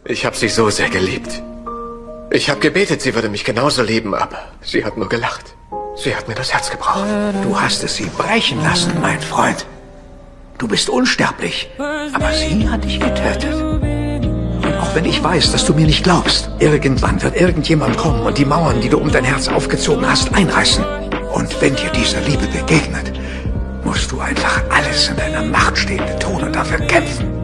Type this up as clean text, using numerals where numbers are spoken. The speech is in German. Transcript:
Ich habe sie so sehr geliebt. Ich habe gebetet, sie würde mich genauso lieben, aber sie hat nur gelacht. Sie hat mir das Herz gebrochen. Du hast es sie brechen lassen, mein Freund. Du bist unsterblich, aber sie hat dich getötet. Und auch wenn ich weiß, dass du mir nicht glaubst, irgendwann wird irgendjemand kommen und die Mauern, die du um dein Herz aufgezogen hast, einreißen. Und wenn dir diese Liebe begegnet, musst du einfach alles in deiner Macht Stehende tun und dafür kämpfen.